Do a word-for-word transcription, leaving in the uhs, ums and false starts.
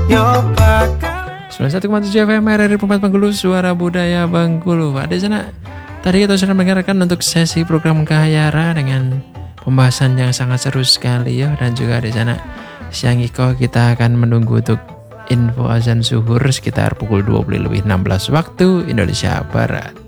sembilan puluh satu koma tujuh F M R R I Perempat Bengkulu, suara budaya Bengkulu. Ada sana. Tadi kita sudah mendengarkan untuk sesi program Kahayara dengan pembahasan yang sangat seru sekali ya, dan juga di sana siang Iko kita akan menunggu untuk info azan zuhur sekitar pukul dua puluh lebih enam belas waktu Indonesia Barat.